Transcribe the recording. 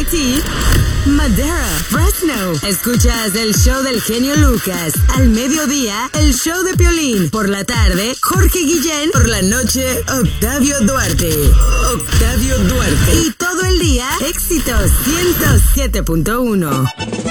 ti, Madera, Fresno. Escuchas el show del genio Lucas. Al mediodía, el show de Piolín. Por la tarde, Jorge Guillén. Por la noche, Octavio Duarte. Octavio Duarte. Y todo el día, éxitos 107.1.